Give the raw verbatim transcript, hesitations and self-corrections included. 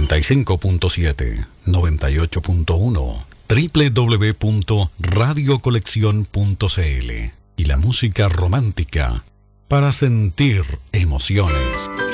ochenta y cinco punto siete, noventa y ocho punto uno, doble u doble u doble u punto radio colección punto c l y la música romántica para sentir emociones.